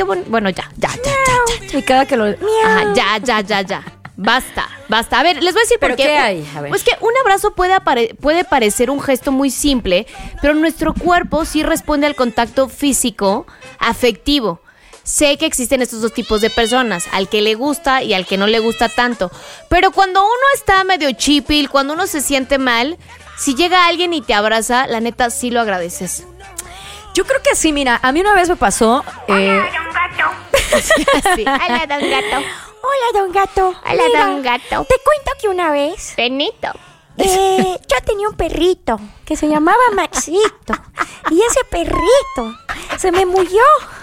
bonito. Bueno, ya. Y cada que lo... Ajá, ya. Basta. A ver, les voy a decir por qué. ¿Pero qué hay? A ver. Pues que un abrazo puede parecer un gesto muy simple, pero nuestro cuerpo sí responde al contacto físico afectivo. Sé que existen estos dos tipos de personas, al que le gusta y al que no le gusta tanto. Pero cuando uno está medio chipil, cuando uno se siente mal, si llega alguien y te abraza, la neta sí lo agradeces. Yo creo que sí, mira, a mí una vez me pasó... Hola, don Gato. Sí. Hola, don Gato. Hola, don Gato. Hola, Mira, don Gato. Te cuento que una vez Benito. yo tenía un perrito que se llamaba Maxito. Y ese perrito se me murió.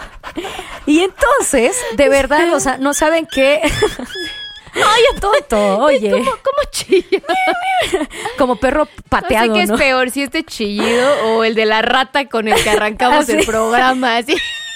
Y entonces, de verdad, o sea, no saben qué... Oye, tonto, oye. ¿Cómo chilla? Como perro pateado, No sé qué es peor, si este chillido o el de la rata con el que arrancamos el programa. Así.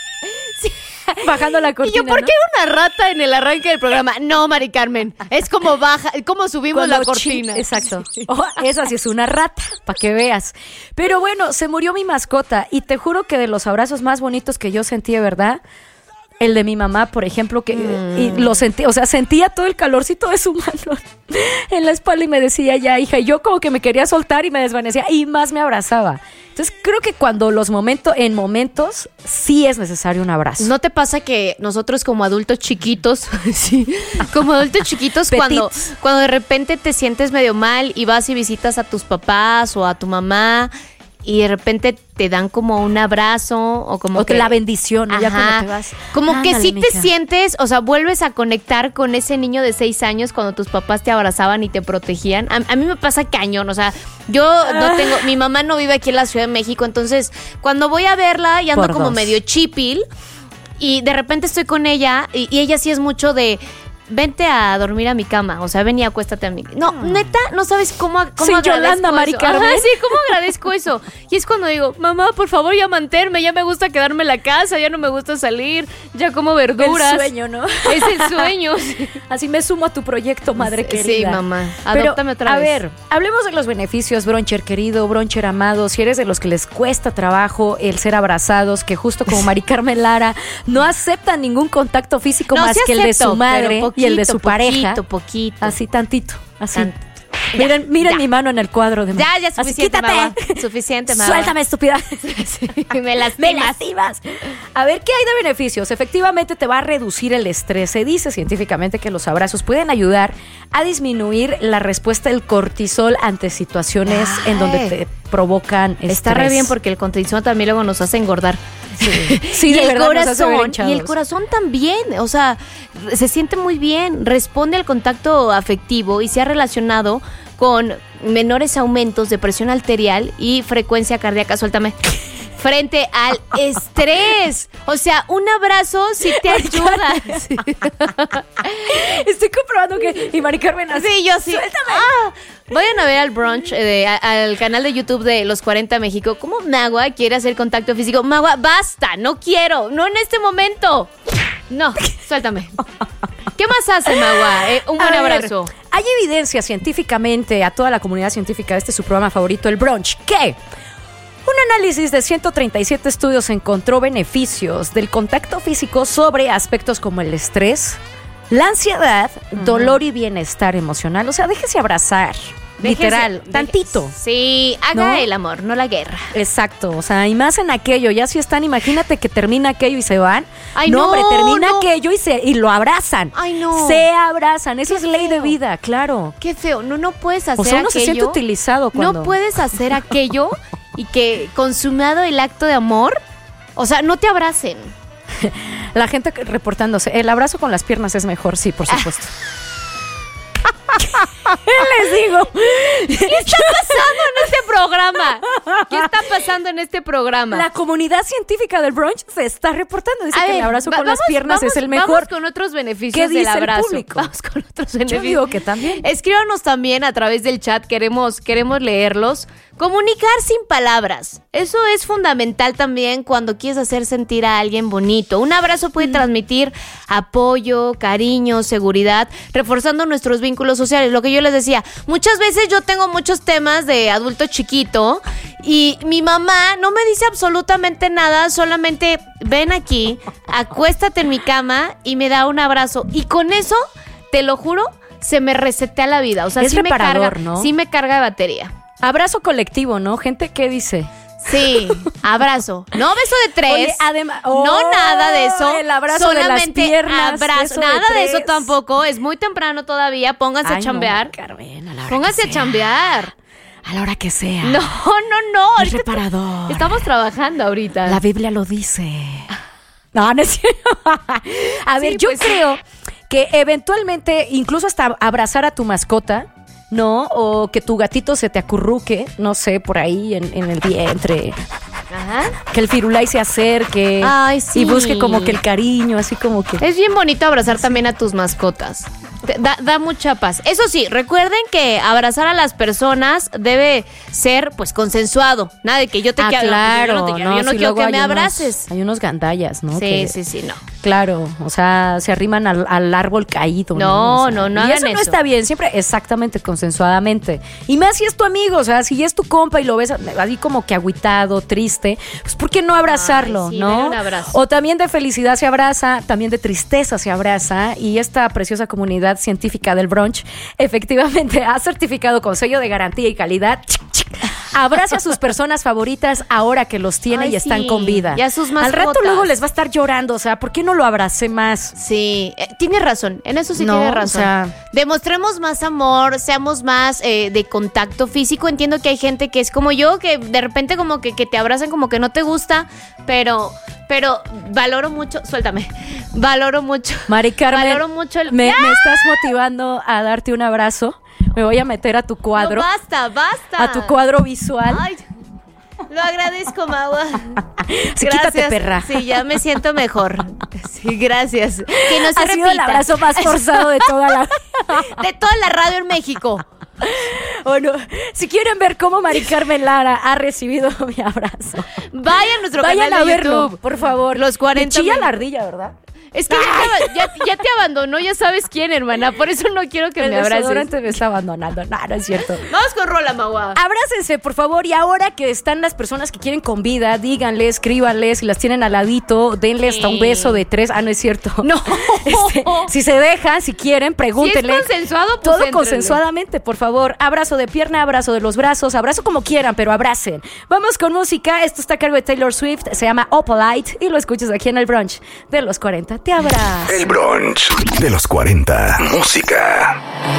Bajando la cortina, Y yo, ¿por qué ¿no? una rata en el arranque del programa? No, Mari Carmen, es como como subimos Cuando la cortina. Exacto. Oh, esa sí es una rata, para que veas. Pero bueno, se murió mi mascota y te juro que de los abrazos más bonitos que yo sentí, de verdad, el de mi mamá, por ejemplo, que y lo sentí, o sea, sentía todo el calorcito de su mano en la espalda y me decía, ya, hija, y yo como que me quería soltar y me desvanecía y más me abrazaba. Entonces creo que en momentos sí es necesario un abrazo. ¿No te pasa que nosotros como adultos chiquitos, sí, como adultos chiquitos cuando de repente te sientes medio mal y vas y visitas a tus papás o a tu mamá y de repente te dan como un abrazo o como que la bendición, ¿no? Ya cuando te vas. Como que sí mija. te sientes, o sea, vuelves a conectar con ese niño de 6 años cuando tus papás te abrazaban y te protegían. A mí me pasa cañón, o sea, yo no tengo, mi mamá no vive aquí en la Ciudad de México, entonces cuando voy a verla y ando Por como dos. medio chipil y de repente estoy con ella y ella sí es mucho de... Vente a dormir a mi cama, o sea, ven y acuéstate a mi... No, neta, no sabes cómo Sí, agradezco Yolanda, Mari eso. Carmen. Ajá, sí, cómo agradezco eso. Y es cuando digo, mamá, por favor, ya manténme, ya me gusta quedarme en la casa, ya no me gusta salir, ya como verduras. El sueño, ¿no? Es el sueño. Sí. Así me sumo a tu proyecto, madre querida. Sí, mamá, Pero, adóptame otra vez. A ver, hablemos de los beneficios, broncher querido, broncher amado. Si eres de los que les cuesta trabajo el ser abrazados, que justo como Mari Carmen Lara, no aceptan ningún contacto físico No, más sí que el de acepto, su madre pero y el de su pareja. Poquito. Así tantito, así. Tantito. Miren ya. mi mano en el cuadro de Ya, Así, suficiente, quítate. mamá. Suficiente, mamá. Suéltame, estúpida. Sí, me Me lastimas. lastimas. A ver, ¿qué hay de beneficios? Efectivamente te va a reducir el estrés. Se dice científicamente que los abrazos pueden ayudar a disminuir la respuesta del cortisol ante situaciones en donde te provocan estrés. Está re bien porque el cortisol también luego nos hace engordar. Sí, y de el verdad nos hace ver corazón, hinchados. y el corazón también, o sea, se siente muy bien, responde al contacto afectivo y se ha relacionado con menores aumentos de presión arterial y frecuencia cardíaca. Suéltame. Frente al estrés. O sea, un abrazo sí te ayuda. Sí. Estoy comprobando que... Y Mari Carmen así. Sí, yo sí. Suéltame. Vayan a ver al brunch, al canal de YouTube de Los 40 México. ¿Cómo Magua quiere hacer contacto físico? Magua, basta, no quiero, no en este momento. No, suéltame. ¿Qué más hace, Magua? Un buen abrazo. Hay evidencia científicamente a toda la comunidad científica de este su programa favorito, el brunch, que un análisis de 137 estudios encontró beneficios del contacto físico sobre aspectos como el estrés, la ansiedad, dolor y bienestar emocional. O sea, déjese abrazar. Literal, tantito. Sí, haga ¿no? el amor, no la guerra. Exacto, o sea, y más en aquello, ya si están, imagínate que termina aquello y se van. Ay, no, no, hombre, termina no. aquello y lo abrazan. Ay, no. Se abrazan, eso Qué es ley de feo. vida, claro. Qué feo, no puedes hacer O sea, uno aquello. se siente utilizado cuando... No puedes hacer aquello y que consumado el acto de amor, o sea, no te abracen. La gente reportándose, el abrazo con las piernas es mejor, sí, por supuesto. Les digo. ¿Qué está pasando en este programa? ¿Qué está pasando en este programa? La comunidad científica del brunch se está reportando. Dice A que ver, el abrazo con vamos- las piernas vamos- es el mejor. Vamos con otros beneficios ¿Qué del dice el abrazo. público? Vamos con otros beneficios. digo que también. Escríbanos también a través del chat. Queremos leerlos. Comunicar sin palabras. Eso es fundamental también cuando quieres hacer sentir a alguien bonito. Un abrazo puede transmitir apoyo, cariño, seguridad, reforzando nuestros vínculos sociales. Lo que yo les decía, muchas veces yo tengo muchos temas de adulto chiquito y mi mamá no me dice absolutamente nada, solamente ven aquí, acuéstate en mi cama y me da un abrazo. Y con eso, te lo juro, se me resetea la vida. O sea, es sí reparador, me carga, ¿no? Sí me carga de batería. Abrazo colectivo, ¿no? Gente, ¿qué dice? Sí, abrazo. No beso de 3. Oye, además, no nada de eso. El abrazo solamente de las piernas, abrazo. beso de Nada de 3. eso tampoco. Es muy temprano todavía. Pónganse a chambear. No, Carmen, a la hora Pónganse que a sea. chambear. A la hora que sea. No. Es Ahorita reparador. estamos trabajando ahorita. La Biblia lo dice. No es cierto. A ver, yo pues, creo que eventualmente, incluso hasta abrazar a tu mascota, ¿no? O que tu gatito se te acurruque, no sé, por ahí en el vientre. Ajá. Que el firulais se acerque. Ay, sí. Y busque como que el cariño, así como que... Es bien bonito abrazar también a tus mascotas. Da mucha paz. Eso sí, recuerden que abrazar a las personas debe ser, pues, consensuado. Nada de que yo te quiero. claro. Yo no sí, quiero luego que hay me unos- abraces. Hay unos gandallas, ¿no? Sí, Que- no. Claro, o sea, se arriman al árbol caído. No, O sea, no y hagan eso no eso. está bien, siempre exactamente consensuadamente. Y más si es tu amigo, o sea, si es tu compa y lo ves así como que agüitado, triste, pues ¿por qué no abrazarlo, Ay, sí, no? dale un abrazo. O también de felicidad se abraza, también de tristeza se abraza, y esta preciosa comunidad científica del brunch efectivamente ha certificado con sello de garantía y calidad. Abraza a sus personas favoritas ahora que los tiene Ay, y están sí. con vida. Y a sus Al rato mascotas. luego les va a estar llorando, o sea, ¿por qué no lo abracé más? Sí, tienes razón, en eso sí No, tienes o razón. sea- Demostremos más amor, seamos más de contacto físico. Entiendo que hay gente que es como yo, que de repente como que te abrazan como que no te gusta, pero valoro mucho, suéltame, valoro mucho. Mari Carmen, valoro mucho el... me ¡Ya! estás motivando a darte un abrazo. Me voy a meter a tu cuadro, No, basta. a tu cuadro visual. Ay, lo agradezco, Maua. Sí, quítate, perra. Sí, ya me siento mejor. Sí, gracias. Que no se Ha repita. sido el abrazo más forzado de toda la... De toda la radio en México. Bueno, si quieren ver cómo Mari Carmen Lara ha recibido mi abrazo, Vayan a nuestro vayan canal a de verlo, YouTube. por favor. Los 40 Me chilla minutos. la ardilla, ¿verdad? Es que ya te abandonó, ya sabes quién, hermana. Por eso no quiero que El me abraces. desodorante me está abandonando. No es cierto. Vamos con Rola, Maua. Abrácense, por favor. Y ahora que están las personas que quieren con vida, díganle, escríbanles. Si las tienen al ladito, denle hasta un beso de 3. Ah, no es cierto. No. Si se dejan, si quieren, pregúntenle. Si es consensuado, pues Todo éntrenle. consensuadamente, por favor. Abrazo de pierna, abrazo de los brazos, abrazo como quieran, pero abracen. Vamos con música. Esto está a cargo de Taylor Swift. Se llama Opalite y lo escuchas aquí en el brunch de los 40. Te abrazo. El brunch de los 40. Música.